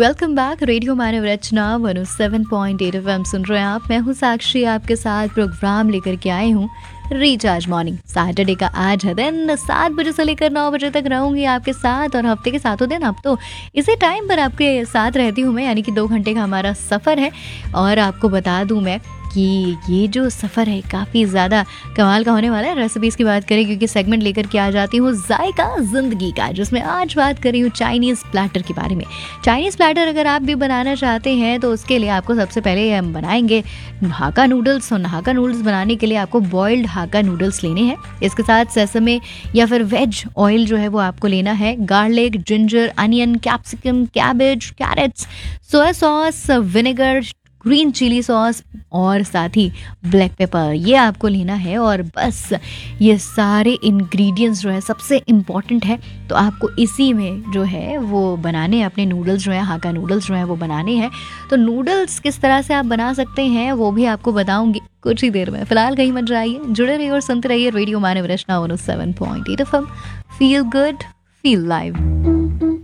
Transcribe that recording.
Welcome back. Radio मानव रचना 107.8 FM सुन रहे हैं आप। मैं हूँ साक्षी, आपके साथ प्रोग्राम लेकर के आई हूँ रिचार्ज मॉर्निंग। सैटरडे का आज है दिन, 7 बजे से लेकर 9 बजे तक रहूंगी आपके साथ और हफ्ते के सातों दिन अब तो इसी टाइम पर आपके साथ रहती हूँ मैं, यानी कि 2 घंटे का हमारा सफ़र है। और आपको बता दूँ मैं कि ये जो सफ़र है काफ़ी ज़्यादा कमाल का होने वाला है। रेसिपीज़ की बात करें क्योंकि सेगमेंट लेकर के आ जाती हूँ जायका ज़िंदगी का, जिसमें आज बात कर रही हूँ चाइनीज़ प्लैटर के बारे में। चाइनीज़ प्लैटर अगर आप भी बनाना चाहते हैं तो उसके लिए आपको सबसे पहले हम बनाएंगे हाका नूडल्स। और हाका नूडल्स बनाने के लिए आपको बॉइल्ड हाका नूडल्स लेने हैं। इसके साथ सेसमे या फिर वेज ऑयल जो है वो आपको लेना है। Garlic, ginger, onion, capsicum, cabbage, crates, soya sauce, vinegar, green chilli sauce और साथ ही ब्लैक पेपर, ये आपको लेना है। और बस ये सारे इंग्रेडिएंट्स जो है सबसे इम्पॉर्टेंट है, तो आपको इसी में जो है वो बनाने हैं। अपने नूडल्स जो है, हाका नूडल्स जो है वो बनाने हैं। तो नूडल्स किस तरह से आप बना सकते हैं वो भी आपको बताऊंगी कुछ ही देर में। फिलहाल कहीं मत जाइए, जुड़े रहिए और सुनते रहिए रेडियो मानव रचना 107.8 FM. Feel good, feel live.